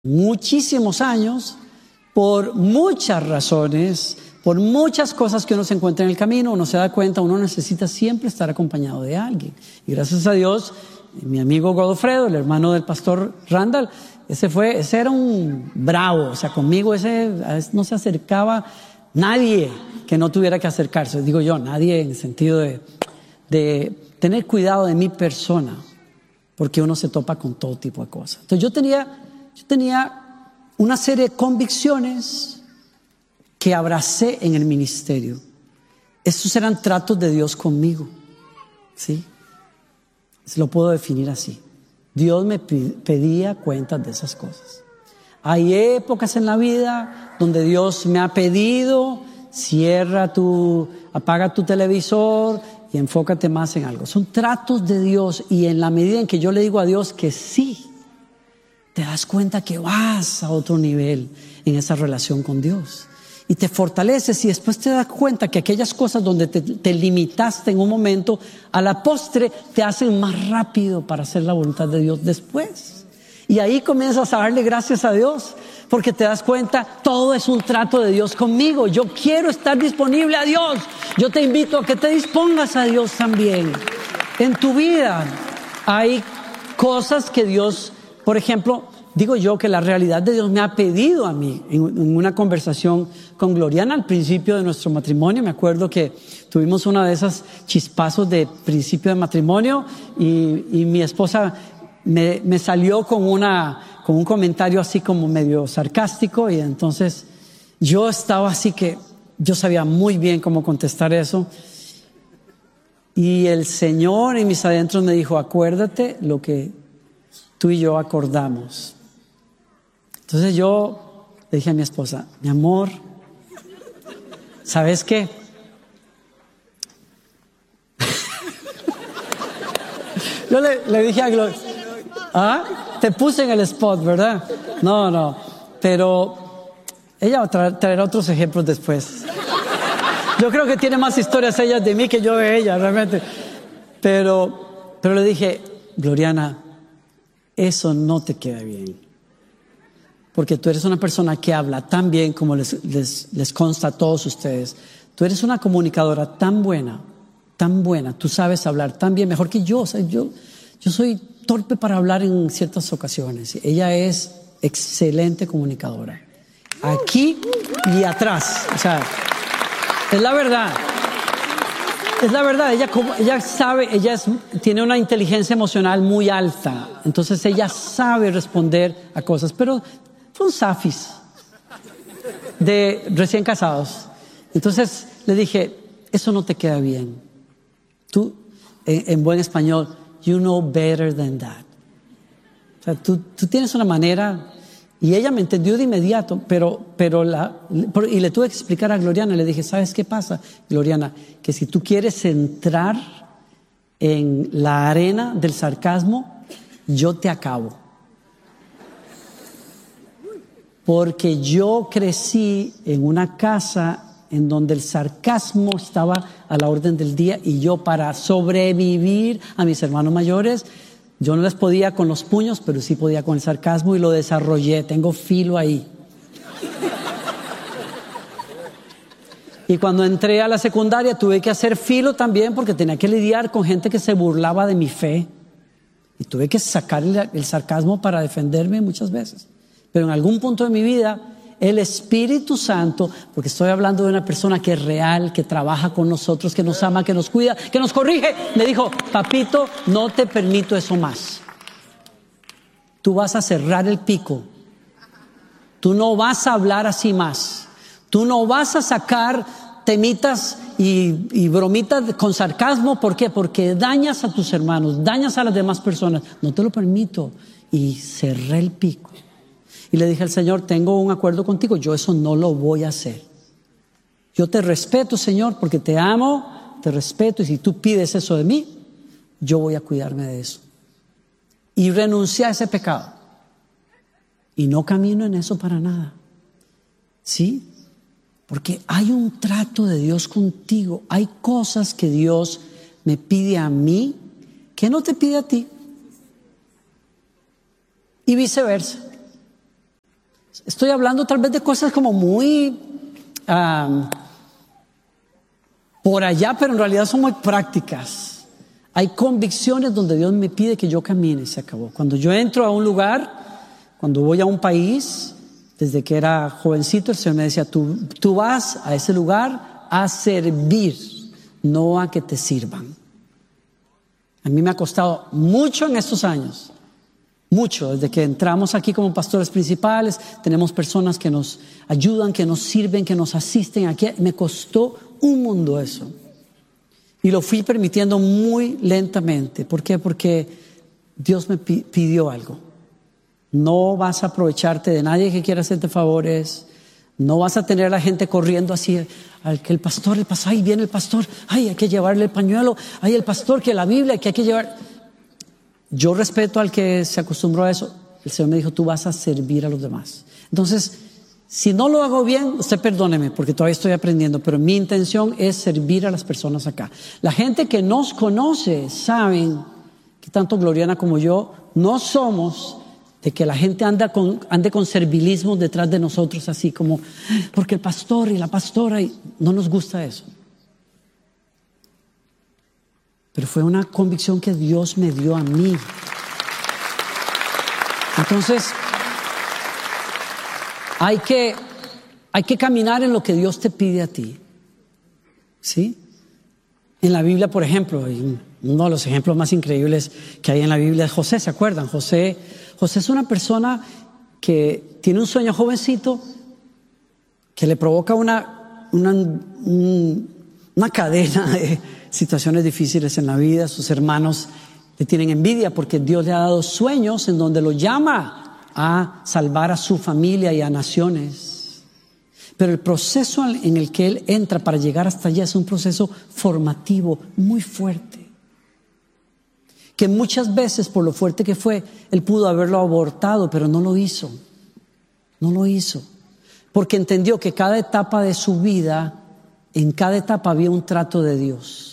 muchísimos años, por muchas razones, por muchas cosas que uno se encuentra en el camino, uno se da cuenta, uno necesita siempre estar acompañado de alguien. Y gracias a Dios, mi amigo Godofredo, el hermano del pastor Randall, ese era un bravo, o sea, conmigo ese no se acercaba nadie que no tuviera que acercarse. Digo yo, nadie en el sentido de tener cuidado de mi persona, porque uno se topa con todo tipo de cosas. Entonces yo tenía una serie de convicciones que abracé en el ministerio. Estos eran tratos de Dios conmigo, ¿sí? Se lo puedo definir así. Dios me pedía cuentas de esas cosas. Hay épocas en la vida donde Dios me ha pedido, apaga tu televisor y enfócate más en algo. Son tratos de Dios, y en la medida en que yo le digo a Dios que sí, te das cuenta que vas a otro nivel en esa relación con Dios. Y te fortaleces, y después te das cuenta que aquellas cosas donde te limitaste en un momento, a la postre te hacen más rápido para hacer la voluntad de Dios después. Y ahí comienzas a darle gracias a Dios, porque te das cuenta, todo es un trato de Dios conmigo. Yo quiero estar disponible a Dios. Yo te invito a que te dispongas a Dios también. En tu vida hay cosas que Dios, por ejemplo, digo yo que la realidad de Dios me ha pedido a mí en una conversación con Gloriana al principio de nuestro matrimonio. Me acuerdo que tuvimos una de esas chispazos de principio de matrimonio, y mi esposa me salió con un comentario así como medio sarcástico, y entonces yo estaba así que yo sabía muy bien cómo contestar eso. Y el Señor en mis adentros me dijo: acuérdate lo que tú y yo acordamos. Entonces yo le dije a mi esposa: mi amor, ¿sabes qué? Yo le dije a Gloria, te puse en el spot, ¿verdad? No, pero ella traerá otros ejemplos después. Yo creo que tiene más historias ella de mí que yo de ella, realmente. Pero le dije: Gloriana, eso no te queda bien, porque tú eres una persona que habla tan bien, como les consta a todos ustedes. Tú eres una comunicadora tan buena, tú sabes hablar tan bien, mejor que yo. O sea, yo soy torpe para hablar en ciertas ocasiones. Ella es excelente comunicadora, aquí y atrás. O sea, es la verdad. Es la verdad. Ella sabe, tiene una inteligencia emocional muy alta. Entonces ella sabe responder a cosas, pero son safis de recién casados. Entonces le dije: eso no te queda bien. Tú, en buen español, you know better than that. O sea, tú tienes una manera. Y ella me entendió de inmediato, y le tuve que explicar a Gloriana. Le dije: ¿sabes qué pasa, Gloriana? Que si tú quieres entrar en la arena del sarcasmo, yo te acabo. Porque yo crecí en una casa en donde el sarcasmo estaba a la orden del día, y yo, para sobrevivir a mis hermanos mayores, yo no les podía con los puños, pero sí podía con el sarcasmo, y lo desarrollé. Tengo filo ahí. Y cuando entré a la secundaria tuve que hacer filo también, porque tenía que lidiar con gente que se burlaba de mi fe. Y tuve que sacar el sarcasmo para defenderme muchas veces. Pero en algún punto de mi vida, el Espíritu Santo, porque estoy hablando de una persona que es real, que trabaja con nosotros, que nos ama, que nos cuida, que nos corrige, me dijo: papito, no te permito eso más. Tú vas a cerrar el pico. Tú no vas a hablar así más. Tú no vas a sacar temitas y bromitas con sarcasmo. ¿Por qué? Porque dañas a tus hermanos, dañas a las demás personas. No te lo permito. Y cerré el pico. Y le dije al Señor: tengo un acuerdo contigo, yo eso no lo voy a hacer. Yo te respeto, Señor, porque te amo, te respeto, y si tú pides eso de mí, yo voy a cuidarme de eso. Y renuncié a ese pecado. Y no camino en eso para nada. ¿Sí? Porque hay un trato de Dios contigo. Hay cosas que Dios me pide a mí que no te pide a ti. Y viceversa. Estoy hablando tal vez de cosas como muy por allá, pero en realidad son muy prácticas. Hay convicciones donde Dios me pide que yo camine, se acabó. Cuando yo entro a un lugar, cuando voy a un país, desde que era jovencito, el Señor me decía, tú vas a ese lugar a servir, no a que te sirvan. A mí me ha costado mucho en estos años, mucho, desde que entramos aquí como pastores principales, tenemos personas que nos ayudan, que nos sirven, que nos asisten. Aquí me costó un mundo eso. Y lo fui permitiendo muy lentamente. ¿Por qué? Porque Dios me pidió algo. No vas a aprovecharte de nadie que quiera hacerte favores. No vas a tener a la gente corriendo así, al que el pastor, ahí viene el pastor, ay, hay que llevarle el pañuelo, ay, el pastor, que la Biblia, que hay que llevar. Yo respeto al que se acostumbró a eso. El Señor me dijo, tú vas a servir a los demás. Entonces, si no lo hago bien, usted perdóneme, porque todavía estoy aprendiendo, pero mi intención es servir a las personas acá. La gente que nos conoce saben que tanto Gloriana como yo no somos de que la gente ande con servilismo detrás de nosotros, así como, porque el pastor y la pastora, y no nos gusta eso. Pero fue una convicción que Dios me dio a mí. Entonces, hay que caminar en lo que Dios te pide a ti. ¿Sí? En la Biblia, por ejemplo, uno de los ejemplos más increíbles que hay en la Biblia es José, ¿se acuerdan? José es una persona que tiene un sueño jovencito que le provoca una cadena de situaciones difíciles en la vida. Sus hermanos le tienen envidia porque Dios le ha dado sueños en donde lo llama a salvar a su familia y a naciones. Pero el proceso en el que él entra para llegar hasta allá es un proceso formativo muy fuerte, que muchas veces, por lo fuerte que fue, él pudo haberlo abortado, pero no lo hizo. No lo hizo, porque entendió que cada etapa de su vida, en cada etapa había un trato de Dios.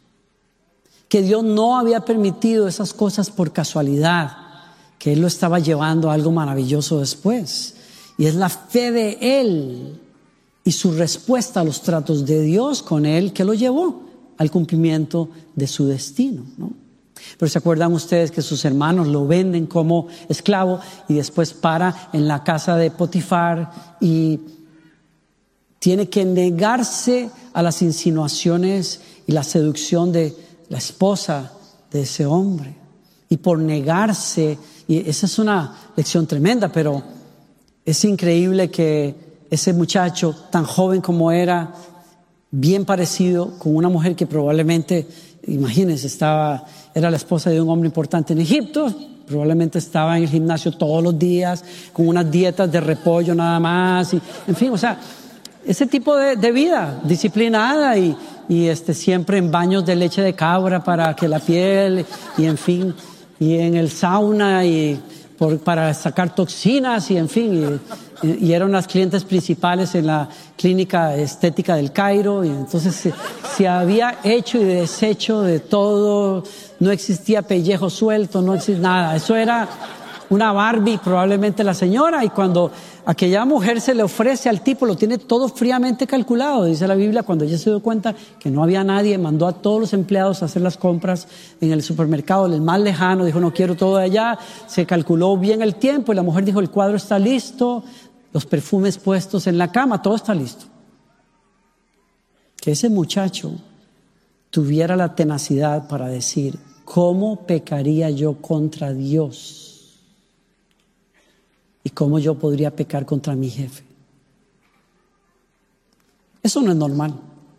Que Dios no había permitido esas cosas por casualidad, que Él lo estaba llevando a algo maravilloso después. Y es la fe de Él y su respuesta a los tratos de Dios con Él que lo llevó al cumplimiento de su destino, ¿no? Pero ¿se acuerdan ustedes que sus hermanos lo venden como esclavo y después para en la casa de Potifar y tiene que negarse a las insinuaciones y la seducción de la esposa de ese hombre? Y por negarse, y esa es una lección tremenda, pero es increíble que ese muchacho tan joven como era, bien parecido con una mujer que probablemente, imagínense, era la esposa de un hombre importante en Egipto, probablemente estaba en el gimnasio todos los días con unas dietas de repollo nada más, y en fin, o sea, ese tipo de vida disciplinada y siempre en baños de leche de cabra para que la piel, y en fin, y en el sauna y para sacar toxinas, y en fin, y eran las clientes principales en la clínica estética del Cairo, y entonces se había hecho y deshecho de todo, no existía pellejo suelto, no existía nada, eso era una Barbie probablemente la señora, y cuando aquella mujer se le ofrece al tipo, lo tiene todo fríamente calculado, dice la Biblia. Cuando ella se dio cuenta que no había nadie, mandó a todos los empleados a hacer las compras en el supermercado, el más lejano, dijo no quiero todo de allá, se calculó bien el tiempo y la mujer dijo el cuadro está listo, los perfumes puestos en la cama, todo está listo. Que ese muchacho tuviera la tenacidad para decir, ¿cómo pecaría yo contra Dios? ¿Y cómo yo podría pecar contra mi jefe? Eso no es normal.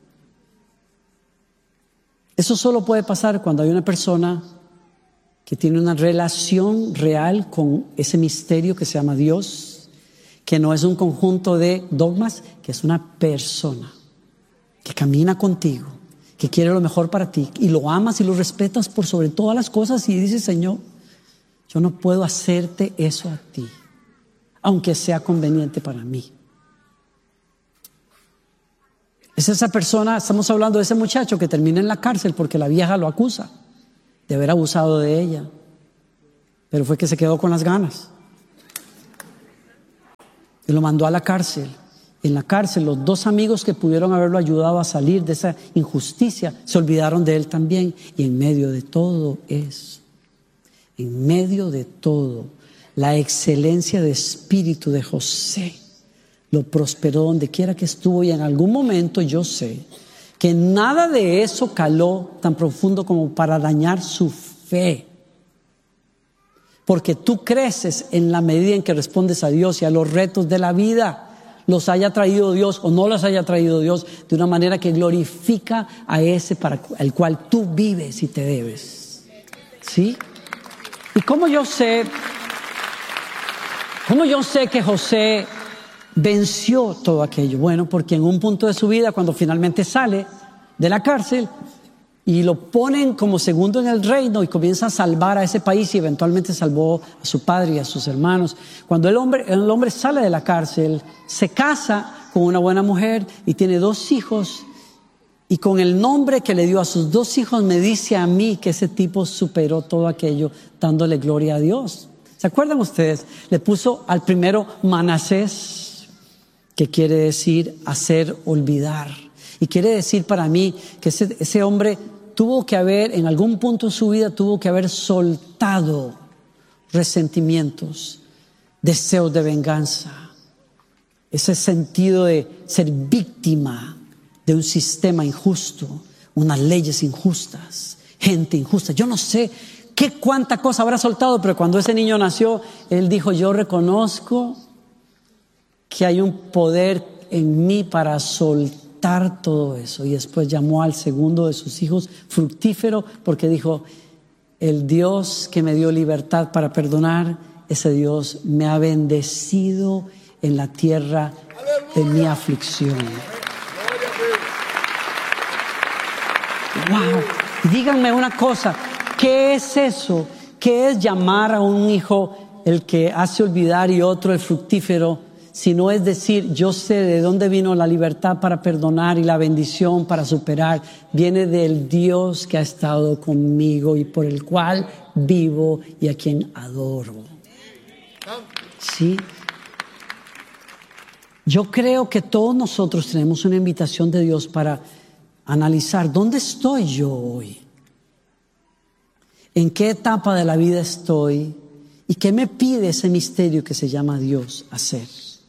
Eso solo puede pasar cuando hay una persona que tiene una relación real con ese misterio que se llama Dios, que no es un conjunto de dogmas, que es una persona que camina contigo, que quiere lo mejor para ti y lo amas y lo respetas por sobre todas las cosas y dices, Señor, yo no puedo hacerte eso a ti, aunque sea conveniente para mí. Es esa persona, estamos hablando de ese muchacho que termina en la cárcel porque la vieja lo acusa de haber abusado de ella, pero fue que se quedó con las ganas. y lo mandó a la cárcel. En la cárcel, los 2 amigos que pudieron haberlo ayudado a salir de esa injusticia se olvidaron de él también. Y en medio de todo eso, en medio de todo, la excelencia de espíritu de José lo prosperó donde quiera que estuvo. Y en algún momento yo sé que nada de eso caló tan profundo como para dañar su fe. Porque tú creces en la medida en que respondes a Dios y a los retos de la vida, los haya traído Dios o no los haya traído Dios, de una manera que glorifica a ese para el cual tú vives y te debes. ¿Sí? ¿Y cómo yo sé que José venció todo aquello? Bueno, porque en un punto de su vida, cuando finalmente sale de la cárcel y lo ponen como segundo en el reino y comienza a salvar a ese país, y eventualmente salvó a su padre y a sus hermanos. Cuando el hombre sale de la cárcel, se casa con una buena mujer y tiene 2 hijos, y con el nombre que le dio a sus 2 hijos me dice a mí que ese tipo superó todo aquello dándole gloria a Dios. ¿Se acuerdan ustedes? Le puso al primero Manasés, que quiere decir hacer olvidar. Y quiere decir para mí que ese hombre tuvo que haber, en algún punto de su vida, tuvo que haber soltado resentimientos, deseos de venganza, ese sentido de ser víctima de un sistema injusto, unas leyes injustas, gente injusta. Yo no sé cuánta cosa habrá soltado, pero cuando ese niño nació, él dijo: yo reconozco que hay un poder en mí para soltar todo eso. Y después llamó al segundo de sus hijos fructífero, porque dijo: el Dios que me dio libertad para perdonar, ese Dios me ha bendecido en la tierra de mi aflicción. Wow. Díganme una cosa, ¿qué es eso? ¿Qué es llamar a un hijo el que hace olvidar y otro el fructífero? Si no es decir: yo sé de dónde vino la libertad para perdonar y la bendición para superar. Viene del Dios que ha estado conmigo y por el cual vivo y a quien adoro. ¿Sí? Yo creo que todos nosotros tenemos una invitación de Dios para analizar: ¿dónde estoy yo hoy? ¿En qué etapa de la vida estoy? ¿Y qué me pide ese misterio que se llama Dios hacer?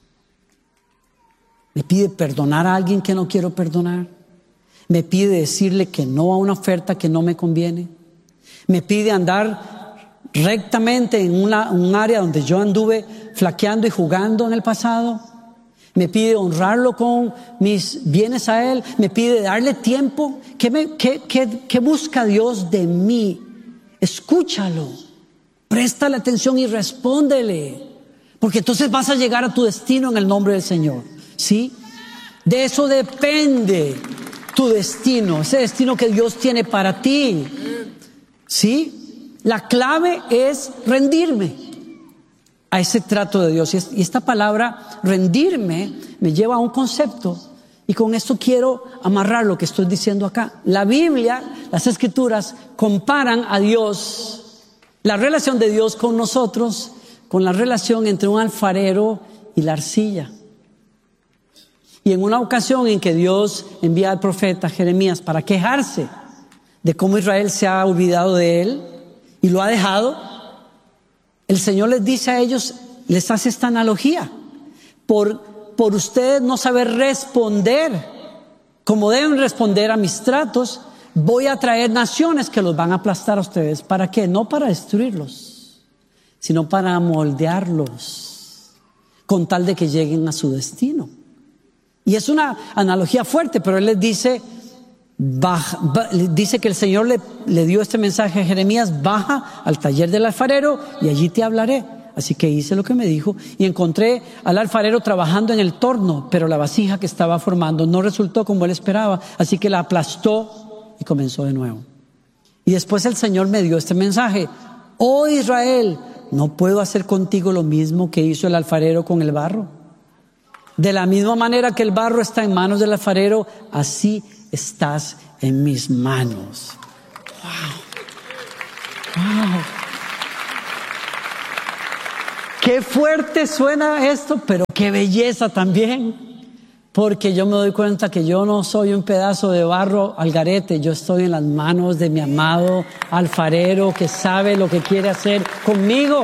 ¿Me pide perdonar a alguien que no quiero perdonar? ¿Me pide decirle que no a una oferta que no me conviene? ¿Me pide andar rectamente en un área donde yo anduve flaqueando y jugando en el pasado? ¿Me pide honrarlo con mis bienes a Él? ¿Me pide darle tiempo? ¿Qué busca Dios de mí? Escúchalo, préstale atención y respóndele, porque entonces vas a llegar a tu destino en el nombre del Señor. ¿Sí? De eso depende tu destino, ese destino que Dios tiene para ti. ¿Sí? La clave es rendirme a ese trato de Dios. Y esta palabra rendirme me lleva a un concepto, y con esto quiero amarrar lo que estoy diciendo acá. La Biblia, las Escrituras comparan a Dios, la relación de Dios con nosotros, con la relación entre un alfarero y la arcilla. Y en una ocasión en que Dios envía al profeta Jeremías para quejarse de cómo Israel se ha olvidado de él y lo ha dejado, el Señor les dice a ellos, les hace esta analogía: por ustedes no saber responder como deben responder a mis tratos, voy a traer naciones que los van a aplastar a ustedes. ¿Para qué? No para destruirlos, sino para moldearlos con tal de que lleguen a su destino. Y es una analogía fuerte, pero él les dice, dice que el Señor le dio este mensaje a Jeremías: baja al taller del alfarero y allí te hablaré. Así que hice lo que me dijo y encontré al alfarero trabajando en el torno, pero la vasija que estaba formando no resultó como él esperaba, así que la aplastó y comenzó de nuevo. Y después el Señor me dio este mensaje: oh Israel, ¿no puedo hacer contigo lo mismo que hizo el alfarero con el barro? De la misma manera que el barro está en manos del alfarero, así estás en mis manos. Wow. Wow. Qué fuerte suena esto, pero qué belleza también. Porque yo me doy cuenta que yo no soy un pedazo de barro al garete. Yo estoy en las manos de mi amado alfarero que sabe lo que quiere hacer conmigo.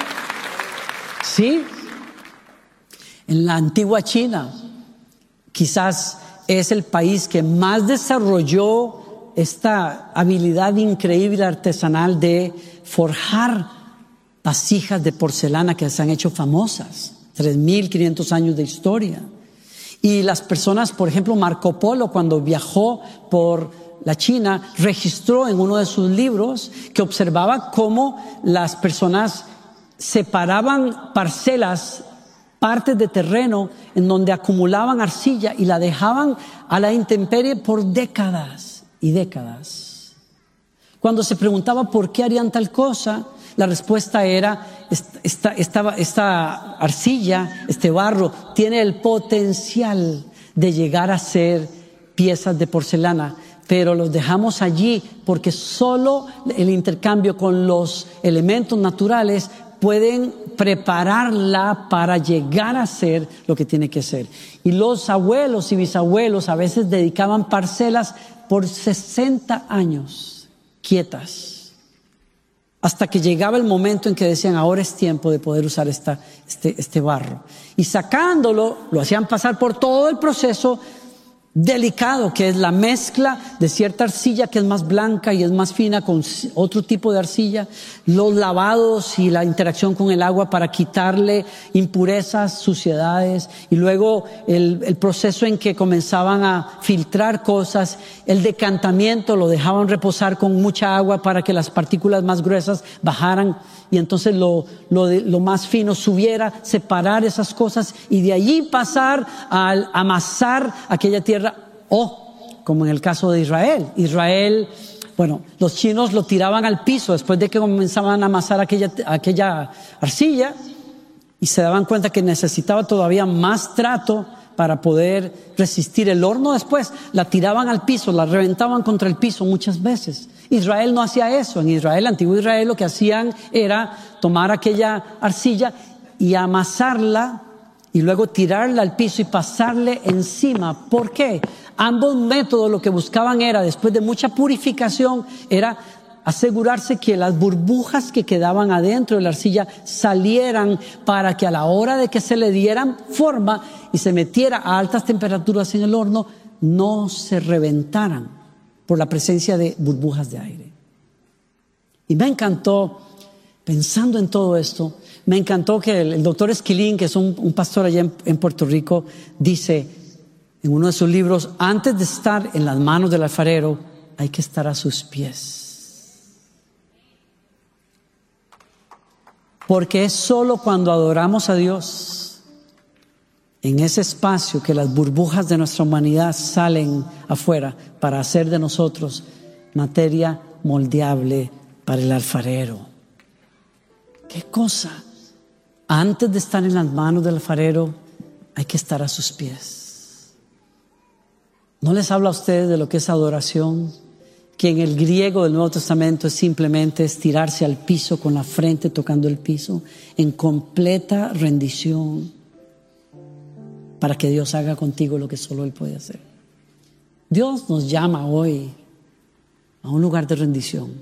¿Sí? En la antigua China, quizás es el país que más desarrolló esta habilidad increíble artesanal de forjar vasijas de porcelana que se han hecho famosas. 3.500 años de historia. Y las personas, por ejemplo, Marco Polo, cuando viajó por la China, registró en uno de sus libros que observaba cómo las personas separaban parcelas, partes de terreno en donde acumulaban arcilla y la dejaban a la intemperie por décadas y décadas. Cuando se preguntaba por qué harían tal cosa, la respuesta era, esta arcilla, este barro, tiene el potencial de llegar a ser piezas de porcelana, pero los dejamos allí porque solo el intercambio con los elementos naturales pueden prepararla para llegar a ser lo que tiene que ser. Y los abuelos y bisabuelos a veces dedicaban parcelas por 60 años quietas, hasta que llegaba el momento en que decían, ahora es tiempo de poder usar este barro. Y sacándolo, lo hacían pasar por todo el proceso delicado, que es la mezcla de cierta arcilla que es más blanca y es más fina con otro tipo de arcilla, los lavados y la interacción con el agua para quitarle impurezas, suciedades, y luego el proceso en que comenzaban a filtrar cosas, el decantamiento, lo dejaban reposar con mucha agua para que las partículas más gruesas bajaran y entonces lo más fino subiera, separar esas cosas y de allí pasar al amasar aquella tierra, o como en el caso de Israel, bueno, los chinos lo tiraban al piso después de que comenzaban a amasar aquella arcilla y se daban cuenta que necesitaba todavía más trato para poder resistir el horno. Después la tiraban al piso, la reventaban contra el piso muchas veces. Israel no hacía eso. En Israel, antiguo Israel, lo que hacían era tomar aquella arcilla y amasarla y luego tirarla al piso y pasarle encima. ¿Por qué? Ambos métodos lo que buscaban era, después de mucha purificación, era asegurarse que las burbujas que quedaban adentro de la arcilla salieran para que a la hora de que se le dieran forma y se metiera a altas temperaturas en el horno, no se reventaran por la presencia de burbujas de aire. Y me encantó, pensando en todo esto, me encantó que el doctor Esquilín, que es un pastor allá en Puerto Rico, dice en uno de sus libros, antes de estar en las manos del alfarero, hay que estar a sus pies. Porque es solo cuando adoramos a Dios, en ese espacio, que las burbujas de nuestra humanidad salen afuera para hacer de nosotros materia moldeable para el alfarero. ¿Qué cosa? Antes de estar en las manos del alfarero, hay que estar a sus pies. ¿No les habla a ustedes de lo que es adoración? Que en el griego del Nuevo Testamento es simplemente estirarse al piso con la frente tocando el piso en completa rendición para que Dios haga contigo lo que solo Él puede hacer. Dios nos llama hoy a un lugar de rendición.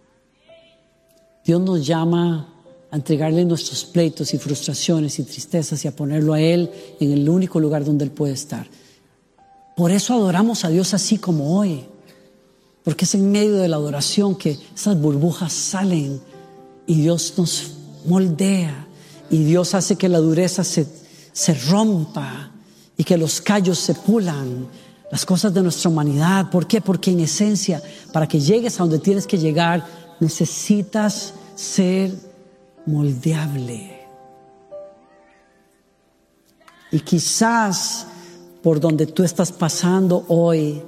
Dios nos llama a entregarle nuestros pleitos y frustraciones y tristezas y a ponerlo a Él en el único lugar donde Él puede estar. Por eso adoramos a Dios así como hoy. Porque es en medio de la adoración que esas burbujas salen y Dios nos moldea y Dios hace que la dureza se rompa y que los callos se pulan, las cosas de nuestra humanidad. ¿Por qué? Porque en esencia, para que llegues a donde tienes que llegar, necesitas ser moldeable. Y quizás por donde tú estás pasando hoy,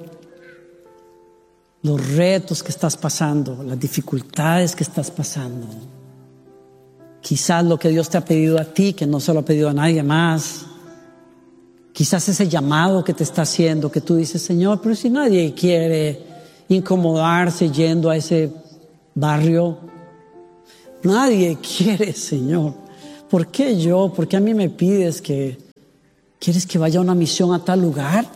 los retos que estás pasando, las dificultades que estás pasando, quizás lo que Dios te ha pedido a ti, que no se lo ha pedido a nadie más, quizás ese llamado que te está haciendo, que tú dices, Señor, pero si nadie quiere incomodarse yendo a ese barrio, nadie quiere, Señor, ¿Por qué yo? ¿Por qué a mí me pides que quieres que vaya a una misión a tal lugar?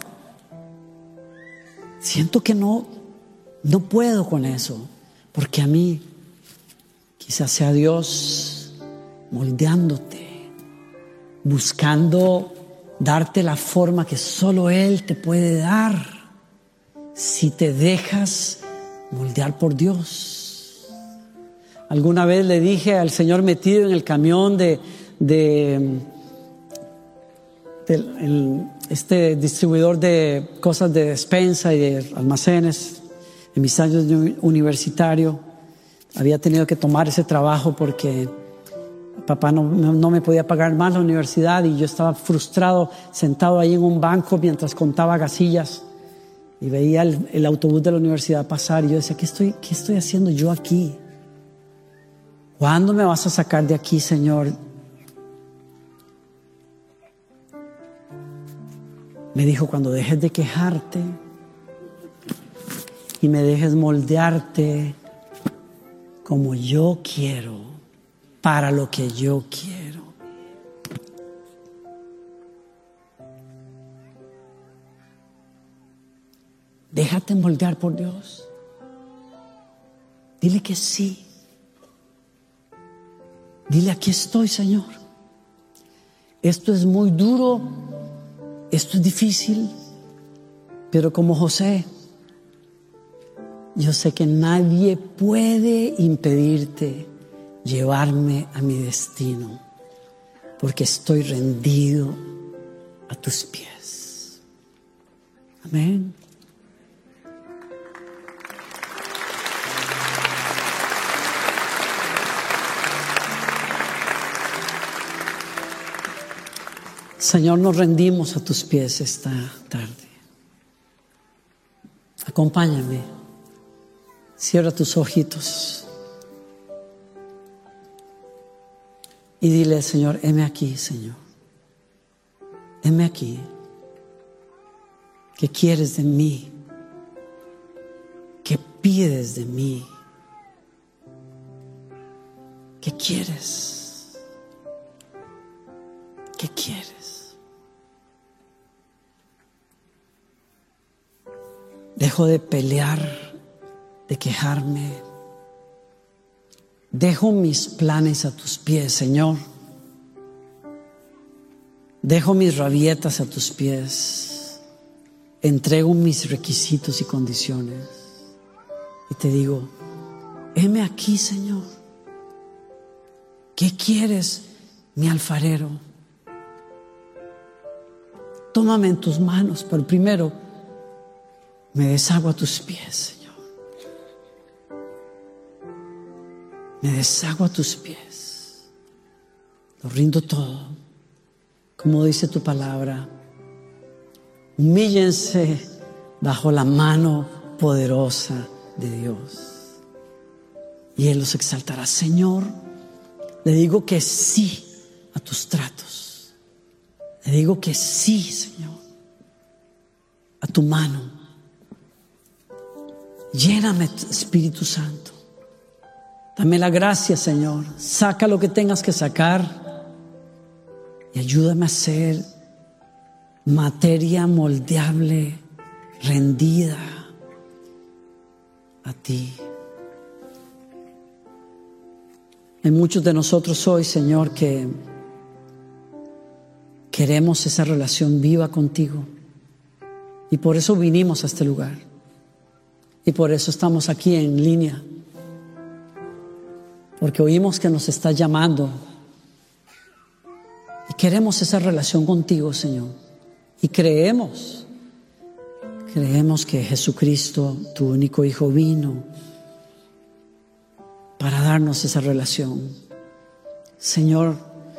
Siento que no puedo con eso, porque a mí quizás sea Dios moldeándote, buscando darte la forma que solo Él te puede dar si te dejas moldear por Dios. Alguna vez le dije al Señor metido en el camión este distribuidor de cosas de despensa y de almacenes, en mis años de universitario, había tenido que tomar ese trabajo porque papá no me podía pagar más la universidad y yo estaba frustrado sentado ahí en un banco mientras contaba gasillas y veía el autobús de la universidad pasar y yo decía, ¿qué estoy haciendo yo aquí? ¿Cuándo me vas a sacar de aquí, Señor? Me dijo, cuando dejes de quejarte y me dejes moldearte como yo quiero, para lo que yo quiero. Déjate moldear por Dios. Dile que sí. Dile, aquí estoy, Señor. Esto es muy duro, esto es difícil, pero como José, yo sé que nadie puede impedirte llevarme a mi destino, porque estoy rendido a tus pies. Amén. Señor, nos rendimos a tus pies esta tarde. Acompáñame. Cierra tus ojitos. Y dile, Señor, heme aquí, Señor. Heme aquí. ¿Qué quieres de mí? ¿Qué pides de mí? ¿Qué quieres? ¿Qué quieres? Dejo de pelear, de quejarme. Dejo mis planes a tus pies, Señor. Dejo mis rabietas a tus pies. Entrego mis requisitos y condiciones. Y te digo, heme aquí, Señor. ¿Qué quieres, mi alfarero? Tómame en tus manos, pero primero me deshago a tus pies, Señor. Me deshago a tus pies. Lo rindo todo. Como dice tu palabra, humíllense bajo la mano poderosa de Dios y Él los exaltará. Señor, le digo que sí a tus tratos. Le digo que sí, Señor, a tu mano. Lléname, Espíritu Santo. Dame la gracia, Señor. Saca lo que tengas que sacar y ayúdame a ser materia moldeable, rendida a ti. Hay muchos de nosotros hoy, Señor, que queremos esa relación viva contigo y por eso vinimos a este lugar. Y por eso estamos aquí en línea. Porque oímos que nos estás llamando. Y queremos esa relación contigo, Señor. Y creemos que Jesucristo, tu único Hijo, vino para darnos esa relación. Señor,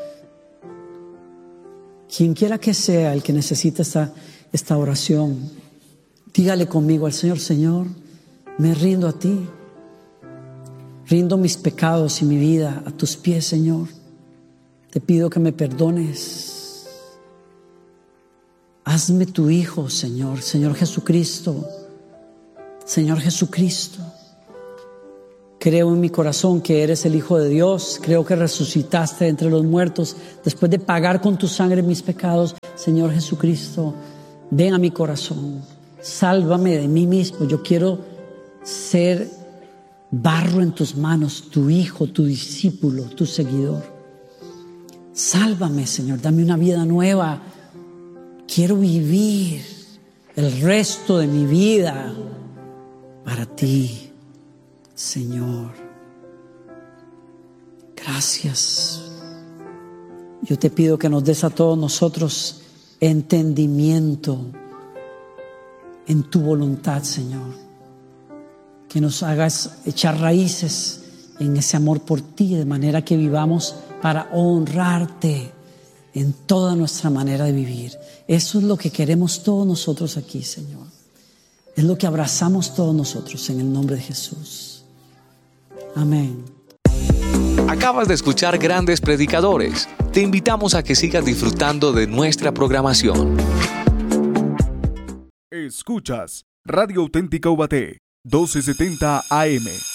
quien quiera que sea el que necesita esta oración, dígale conmigo al Señor, Señor, me rindo a ti. Rindo mis pecados y mi vida a tus pies, Señor. Te pido que me perdones. Hazme tu Hijo, Señor, Señor Jesucristo. Señor Jesucristo. Creo en mi corazón que eres el Hijo de Dios. Creo que resucitaste entre los muertos después de pagar con tu sangre mis pecados. Señor Jesucristo, ven a mi corazón. Sálvame de mí mismo. Yo quiero ser barro en tus manos, tu hijo, tu discípulo, tu seguidor. Sálvame, Señor. Dame una vida nueva. Quiero vivir el resto de mi vida para ti. Señor, gracias. Yo te pido que nos des a todos nosotros entendimiento en tu voluntad, Señor. Que nos hagas echar raíces en ese amor por ti, de manera que vivamos para honrarte en toda nuestra manera de vivir. Eso es lo que queremos todos nosotros aquí, Señor. Es lo que abrazamos todos nosotros en el nombre de Jesús. Amén. Acabas de escuchar Grandes Predicadores. Te invitamos a que sigas disfrutando de nuestra programación. Escuchas Radio Auténtica Ubaté, 1270 AM.